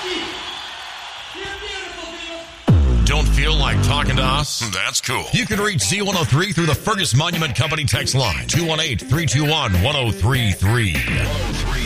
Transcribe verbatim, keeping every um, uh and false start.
Don't feel like talking to us? That's cool. You can reach Z one oh three through the Fergus Monument Company text line, two one eight, three two one, one oh three three.